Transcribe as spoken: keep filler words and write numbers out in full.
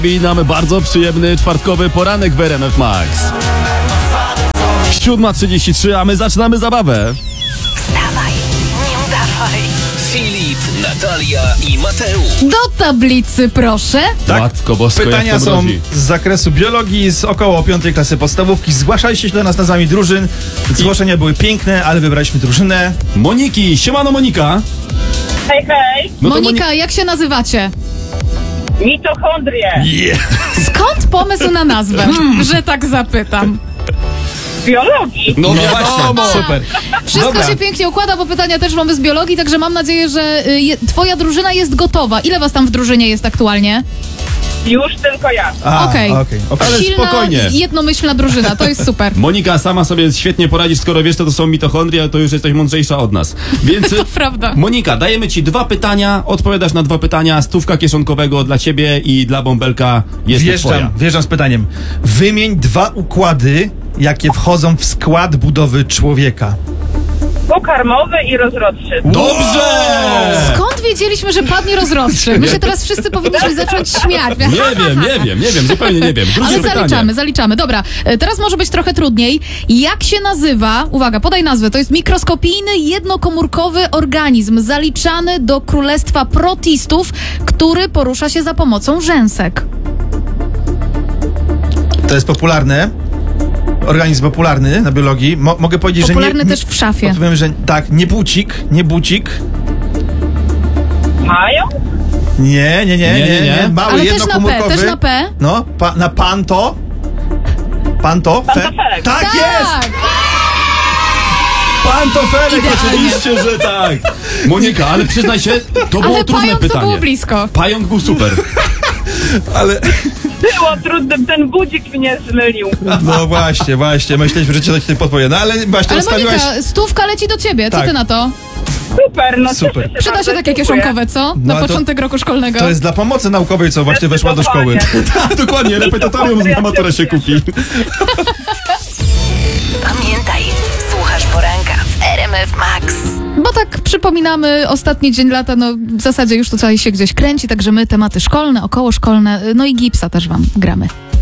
I mamy bardzo przyjemny czwartkowy poranek w R M F Max. siódma trzydzieści trzy, a my zaczynamy zabawę. Wstawaj, nie udawaj. Filip, Natalia i Mateusz. Do tablicy, proszę. Tak. Matko bosko, Pytania jak to są mrozi. z zakresu biologii, z około piątej klasy podstawówki. Zgłaszaliście się do nas nazwami drużyn. Zgłoszenia były piękne, ale wybraliśmy drużynę. Moniki, siemano Monika. Hej, hej! No to Monika, Moni- jak się nazywacie? Mitochondrie! Yeah. Skąd pomysł na nazwę, że tak zapytam? Biologii! No, No wiadomo. właśnie, super. Wszystko Dobra. się pięknie układa, bo pytania też mamy z biologii, także mam nadzieję, że y, je, twoja drużyna jest gotowa. Ile was tam w drużynie jest aktualnie? Już tylko ja. A, Okej. okej, okej. Ale Silna, spokojnie. jednomyślna drużyna, to jest super. Monika, sama sobie świetnie poradzisz, skoro wiesz, co to są mitochondria, to już jesteś mądrzejsza od nas. Więc To prawda. Monika, dajemy ci dwa pytania, odpowiadasz na dwa pytania, stówka kieszonkowego dla ciebie i dla bąbelka jest twoja. Wjeżdżam, wjeżdżam z pytaniem. Wymień dwa układy, jakie wchodzą w skład budowy człowieka. Pokarmowy i rozrodczy. Dobrze! Skąd wiedzieliśmy, że padnie rozrodczy? My się teraz wszyscy powinniśmy zacząć śmiać. Nie wiem, nie wiem, nie wiem, zupełnie nie wiem. Drugie Ale pytanie. zaliczamy, zaliczamy. Dobra, e, teraz może być trochę trudniej. Jak się nazywa, uwaga, podaj nazwę, to jest mikroskopijny, jednokomórkowy organizm zaliczany do królestwa protistów, który porusza się za pomocą rzęsek. To jest popularne. Organizm popularny na biologii. Mo- mogę powiedzieć, Popularny że nie... też w szafie. Odpowiem, że tak, nie bucik, nie bucik. Mają? Nie, nie, nie, nie, Nie, nie, nie. nie. Mały, Ale też na P, jednokomórkowy. też na P. No, pa, na panto. Panto? Fe? Pantofelek. Tak jest! Tak! Pantofelek, Idealnie. oczywiście, że tak. Monika, ale przyznaj się, to było Ale trudne pająk to pytanie. było blisko. Pająk był super. Ale... Było trudne, ten budzik mnie zmylił. No właśnie, właśnie. Myśleliśmy, że cię tutaj podpowie. No ale właśnie Ale odstawiłaś... Monika, stówka leci do ciebie. Co Tak. ty na to? Super, no Super. cieszę się Przyda bardzo, się takie dziękuję. kieszonkowe, co? No, Na ale to- początek roku szkolnego. To jest dla pomocy naukowej, co właśnie weszła do szkoły. Zdecydowanie. Dokładnie, repetatorium na maturę się kupi. Pamiętaj, słuchasz poranka w R M F Max. Bo tak przypominamy, ostatni dzień lata, no w zasadzie już tutaj się gdzieś kręci, także my tematy szkolne, okołoszkolne, no i gipsa też wam gramy.